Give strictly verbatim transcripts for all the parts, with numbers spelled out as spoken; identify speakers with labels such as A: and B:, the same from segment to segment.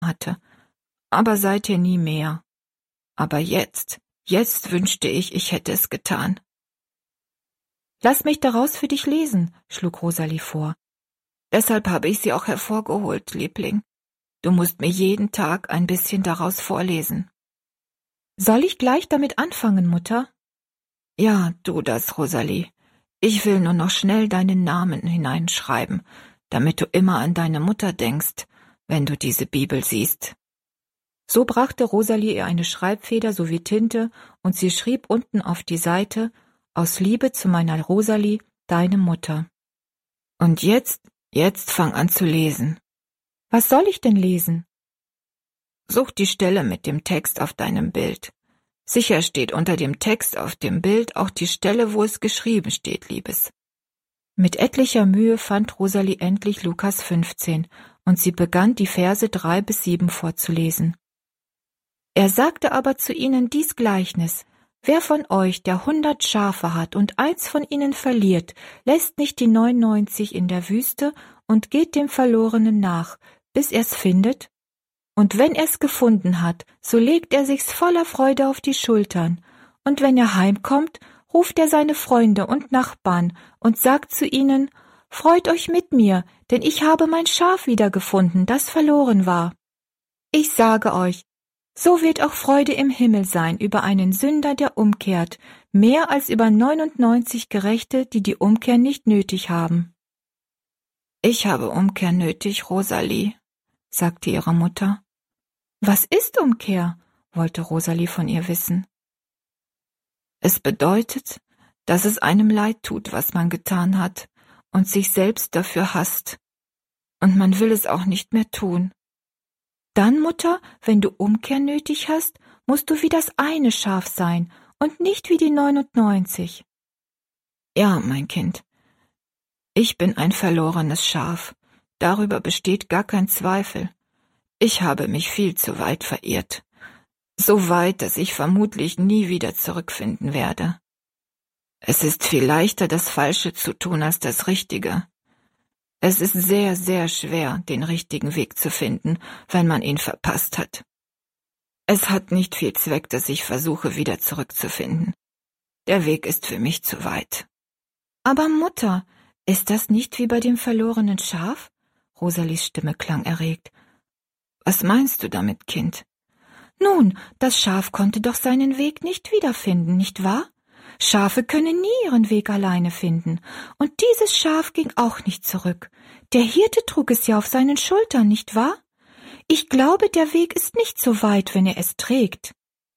A: hatte. Aber seither nie mehr. Aber jetzt, jetzt wünschte ich, ich hätte es getan.
B: »Lass mich daraus für dich lesen«, schlug Rosalie vor.
A: »Deshalb habe ich sie auch hervorgeholt, Liebling. Du musst mir jeden Tag ein bisschen daraus vorlesen.«
B: »Soll ich gleich damit anfangen, Mutter?«
A: »Ja, tu das, Rosalie. Ich will nur noch schnell deinen Namen hineinschreiben, damit du immer an deine Mutter denkst, wenn du diese Bibel siehst.«
B: So brachte Rosalie ihr eine Schreibfeder sowie Tinte, und sie schrieb unten auf die Seite: »Aus Liebe zu meiner Rosalie, deine Mutter.«
A: »Und jetzt, jetzt fang an zu lesen.«
B: »Was soll ich denn lesen?«
A: »Such die Stelle mit dem Text auf deinem Bild. Sicher steht unter dem Text auf dem Bild auch die Stelle, wo es geschrieben steht, Liebes.«
B: Mit etlicher Mühe fand Rosalie endlich Lukas fünfzehn, und sie begann, die Verse drei bis sieben vorzulesen. »Er sagte aber zu ihnen dies Gleichnis: Wer von euch, der hundert Schafe hat und eins von ihnen verliert, lässt nicht die neunundneunzig in der Wüste und geht dem Verlorenen nach, bis er's findet? Und wenn er's gefunden hat, so legt er sich's voller Freude auf die Schultern. Und wenn er heimkommt, ruft er seine Freunde und Nachbarn und sagt zu ihnen: Freut euch mit mir, denn ich habe mein Schaf wiedergefunden, das verloren war. Ich sage euch, so wird auch Freude im Himmel sein über einen Sünder, der umkehrt, mehr als über neunundneunzig Gerechte, die die Umkehr nicht nötig haben.«
A: »Ich habe Umkehr nötig, Rosalie«, sagte ihre Mutter.
B: »Was ist Umkehr?« wollte Rosalie von ihr wissen.
A: »Es bedeutet, dass es einem leid tut, was man getan hat, und sich selbst dafür hasst. Und man will es auch nicht mehr tun.«
B: »Dann, Mutter, wenn du Umkehr nötig hast, musst du wie das eine Schaf sein und nicht wie die neunundneunzig.«
A: »Ja, mein Kind. Ich bin ein verlorenes Schaf. Darüber besteht gar kein Zweifel. Ich habe mich viel zu weit verirrt. So weit, dass ich vermutlich nie wieder zurückfinden werde. Es ist viel leichter, das Falsche zu tun, als das Richtige. Es ist sehr, sehr schwer, den richtigen Weg zu finden, wenn man ihn verpasst hat. Es hat nicht viel Zweck, dass ich versuche, wieder zurückzufinden. Der Weg ist für mich zu weit.«
B: »Aber Mutter, ist das nicht wie bei dem verlorenen Schaf?« Rosalies Stimme klang erregt.
A: »Was meinst du damit, Kind?«
B: »Nun, das Schaf konnte doch seinen Weg nicht wiederfinden, nicht wahr? Schafe können nie ihren Weg alleine finden. Und dieses Schaf ging auch nicht zurück. Der Hirte trug es ja auf seinen Schultern, nicht wahr? Ich glaube, der Weg ist nicht so weit, wenn er es trägt.«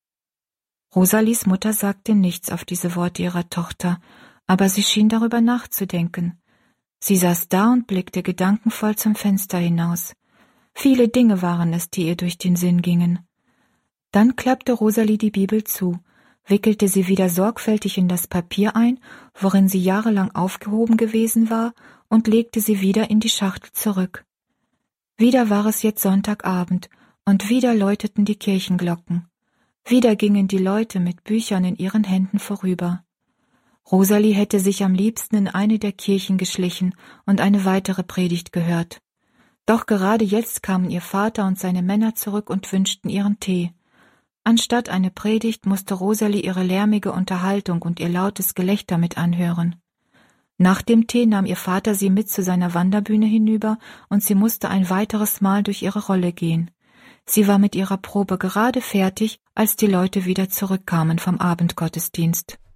B: Rosalies Mutter sagte nichts auf diese Worte ihrer Tochter, aber sie schien darüber nachzudenken. Sie saß da und blickte gedankenvoll zum Fenster hinaus. Viele Dinge waren es, die ihr durch den Sinn gingen. Dann klappte Rosalie die Bibel zu, wickelte sie wieder sorgfältig in das Papier ein, worin sie jahrelang aufgehoben gewesen war, und legte sie wieder in die Schachtel zurück. Wieder war es jetzt Sonntagabend, und wieder läuteten die Kirchenglocken. Wieder gingen die Leute mit Büchern in ihren Händen vorüber. Rosalie hätte sich am liebsten in eine der Kirchen geschlichen und eine weitere Predigt gehört. Doch gerade jetzt kamen ihr Vater und seine Männer zurück und wünschten ihren Tee. Anstatt eine Predigt musste Rosalie ihre lärmige Unterhaltung und ihr lautes Gelächter mit anhören. Nach dem Tee nahm ihr Vater sie mit zu seiner Wanderbühne hinüber, und sie musste ein weiteres Mal durch ihre Rolle gehen. Sie war mit ihrer Probe gerade fertig, als die Leute wieder zurückkamen vom Abendgottesdienst.